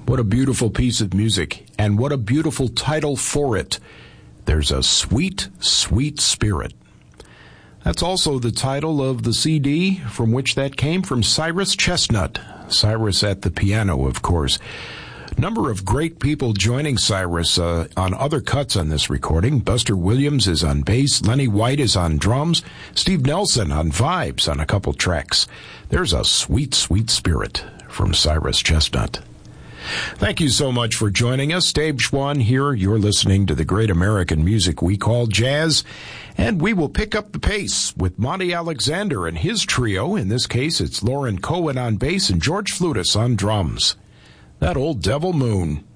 What a beautiful piece of music, and what a beautiful title for it. There's a sweet, sweet spirit. That's also the title of the CD from which that came from Cyrus Chestnut. Cyrus at the piano, of course. Number of great people joining Cyrus on other cuts on this recording. Buster Williams is on bass. Lenny White is on drums. Steve Nelson on vibes on a couple tracks. There's a sweet, sweet spirit from Cyrus Chestnut. Thank you so much for joining us. Dave Schwann here. You're listening to the great American music we call jazz. And we will pick up the pace with Monty Alexander and his trio. In this case, it's Lauren Cohen on bass and George Flutis on drums. That Old Devil Moon.